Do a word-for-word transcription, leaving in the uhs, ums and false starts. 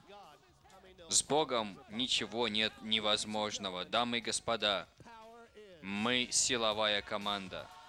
С Богом ничего нет невозможного. Дамы и господа, мы силовая команда.